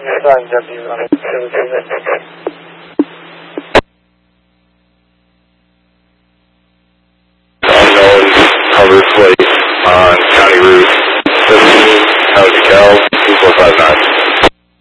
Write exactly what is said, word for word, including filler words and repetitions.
nine W on it. Unknown cover plate on County Route fifteen, County Cal, two four five nine.